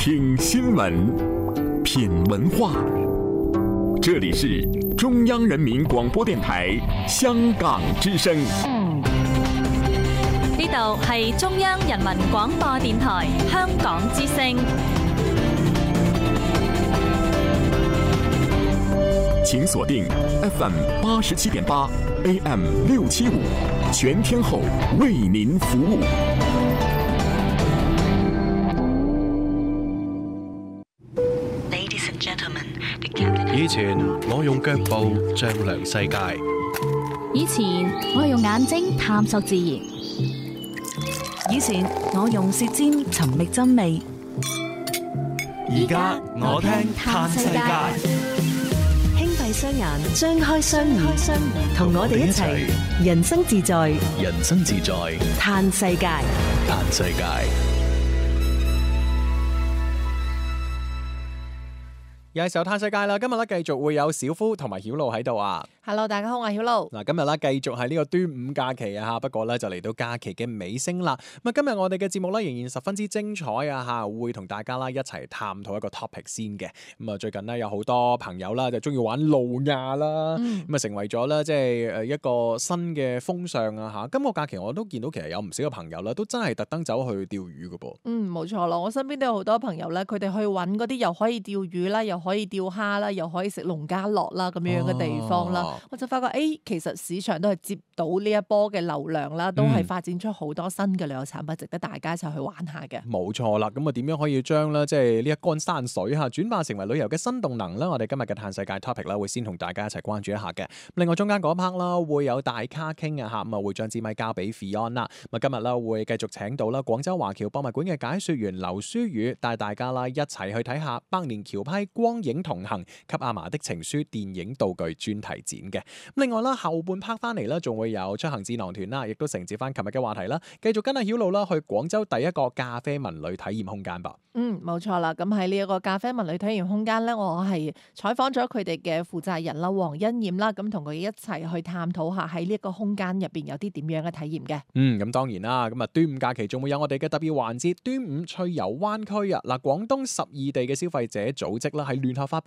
听新闻，品文化。这里是中央人民广播電台香港之聲。 呢度係中央人民廣播電台香港之聲。 請鎖定 FM 87.8 AM 675，全天候為您服務。 以前我用腳步丈量世界， 以前我用眼睛探索自然， 以前我用舌尖尋覓真味， 而家我聽嘆世界。 輕閉雙眼，張開雙耳，同我哋一齊人生自在， 人生自在， 嘆世界， 嘆世界。 又係時候嘆世界啦！今日咧繼續會有小夫同埋曉露喺度啊。 Hello， 大家好，我係曉露。 嗱，今日咧繼續係呢個端午假期啊吓，不過咧就嚟到假期嘅尾聲啦。咁啊，今日我哋嘅節目咧仍然十分之精彩啊吓，會同大家啦一齊探討一個 topic 先嘅。咁啊，最近咧有好多朋友啦就中意玩路亞啦，咁啊成為咗咧即係誒一個新嘅風尚啊吓。今個假期我都見到其實有唔少嘅朋友啦，都真係特登走去釣魚㗎噃。 冇錯咯，我身邊都有好多朋友咧，佢哋去揾嗰啲又可以釣魚啦，又可以釣蝦啦，又可以食農家樂啦咁樣嘅地方啦。我就發覺其實市場都係接到呢一波嘅流量啦，都係發展出好多新嘅旅遊產品，值得大家一齊去玩下嘅。 冇錯啦，咁啊點樣可以將咧即係呢一缸山水嚇轉化成為旅遊嘅新動能咧？我哋今日嘅嘆世界 topic 啦，會先同大家一齊關注一下嘅。另外中間嗰 part 啦，會有大咖傾啊嚇，咁啊會將支咪交俾 Fion 啦。咁啊今日啦會繼續請到啦廣州華僑博物館嘅解說員劉書宇，帶大家啦一齊去睇下百年橋批光影同行給阿嫲的情書電影道具專題展嘅。另外啦，後半 part 翻嚟啦，仲會有出行智囊團啦，亦都承接翻琴日嘅話題啦，繼續跟阿曉露啦去廣州第一個咖啡文旅體驗空間吧。 冇錯啦。咁喺呢一個咖啡文旅體驗空間咧，我係採訪咗佢哋嘅負責人啦，黃欣艷啦，咁同佢一齊去探討下喺呢一個空間入邊有啲點樣嘅體驗嘅。 咁當然啦，咁啊端午假期仲會有我哋嘅特別環節端午趣遊灣區啊！嗱，廣東12地嘅消費者組織啦，係聯合發布